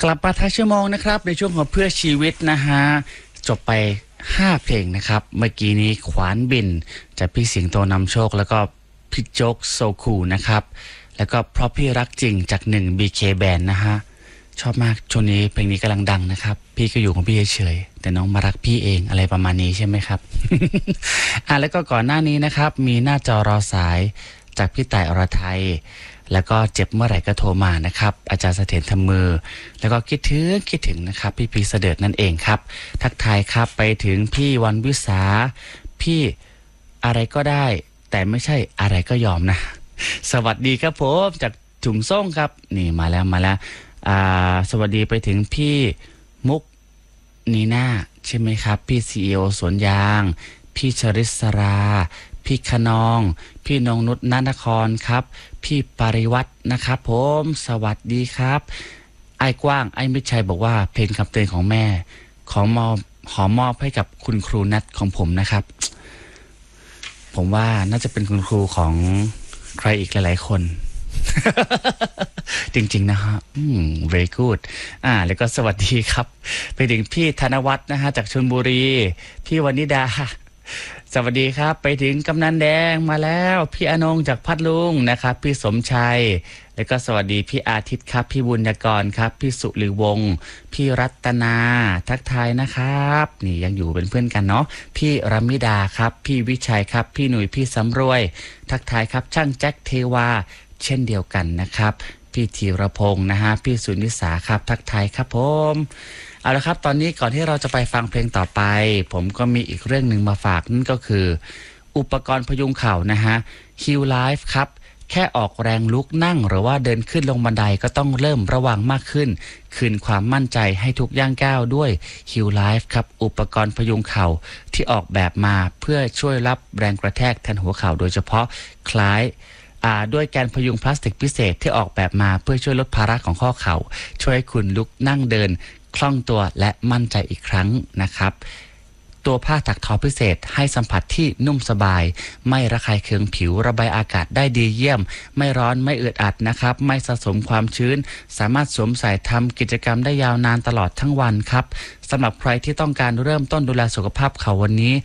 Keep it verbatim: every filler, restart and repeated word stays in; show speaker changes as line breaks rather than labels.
กลับมาท้ายชั่วโมงนะครับในช่วงของเพื่อชีวิตนะฮะจบไปห้าเพลงนะครับเมื่อกี้นี้ขวานบินจากพี่สิงโตนำโชคแล้วก็พี่โจ๊กโซคูนะครับแล้วก็เพราะพี่รักจริงจากหนึ่ง บี เค Band นะฮะชอบมากช่วงนี้เพลงนี้กำลังดังนะครับพี่ก็อยู่ของพี่เฉยๆแต่น้องมารักพี่เองอะไรประมาณนี้ใช่ไหมครับ อ่ะแล้วก็ก่อนหน้านี้นะครับมีหน้าจอรอสายจากพี่ต่ายอรไทยแล้วก็เจ็บเมื่อไหร่ก็โทรมานะครับอาจารย์เสถียรทำมือแล้วก็คิดถึงคิดถึงนะครับพี่พีเสด็จนั่นเองครับทักทายครับไปถึงพี่วันวิสาพี่อะไรก็ได้แต่ไม่ใช่อะไรก็ยอมนะสวัสดีครับผมจากถุงส่งครับนี่มาแล้วมาแล้วอ่าสวัสดีไปถึงพี่มุกนีน่าใช่ไหมครับพี่ซีอีโอสวนยางพี่ชริศราพี่ขนองพี่นงนุชนนครครับพี่ปริวัฒน์นะครับผมสวัสดีครับไอ้กว้างไอ้มิตรชัยบอกว่าเพลงคำเตือนของแม่ของมอบขอมอบให้กับคุณครูนัทของผมนะครับผมว่าน่าจะเป็นคุณครูของใครอีกหลายๆคน จริงๆนะฮะอืม very good อ่าแล้วก็สวัสดีครับไปถึงพี่ธนวัฒน์นะฮะจากชลบุรีพี่วนิดาสวัสดีครับไปถึงกำนันแดงมาแล้วพี่อนงจากพัทลุงนะครับพี่สมชัยแล้วก็สวัสดีพี่อาทิตย์ครับพี่บุญกรครับพี่สุริวงศ์พี่รัตนาทักทายนะครับนี่ยังอยู่เป็นเพื่อนกันเนาะพี่รามิดาครับพี่วิชัยครับพี่หนุ่ยพี่สำรวยทักทายครับช่างแจ็คเทวาเช่นเดียวกันนะครับพี่ธีรพงศ์นะฮะพี่สุนิสาครับทักทายครับผมเอาละครับตอนนี้ก่อนที่เราจะไปฟังเพลงต่อไปผมก็มีอีกเรื่องหนึ่งมาฝากนั่นก็คืออุปกรณ์พยุงเข่านะฮะ Heal Life ครับแค่ออกแรงลุกนั่งหรือว่าเดินขึ้นลงบันไดก็ต้องเริ่มระวังมากขึ้นคืนความมั่นใจให้ทุกย่างก้าวด้วย Heal Life ครับอุปกรณ์พยุงเข่าที่ออกแบบมาเพื่อช่วยรับแรงกระแทกแทนหัวเข่าโดยเฉพาะคล้ายอ่าด้วยการพยุงพลาสติกพิเศษที่ออกแบบมาเพื่อช่วยลดภาระของข้อเข่าช่วยให้คุณลุกนั่งเดินคล่องตัวและมั่นใจอีกครั้งนะครับตัวผ้าถักทอพิเศษให้สัมผัสที่นุ่มสบายไม่ระคายเคืองผิวระบายอากาศได้ดีเยี่ยมไม่ร้อนไม่อึดอัดนะครับไม่สะสมความชื้นสามารถสวมใส่ทำกิจกรรมได้ยาวนานตลอดทั้งวันครับสำหรับใครที่ต้องการเริ่มต้นดูแลสุขภาพเข่าวันนี้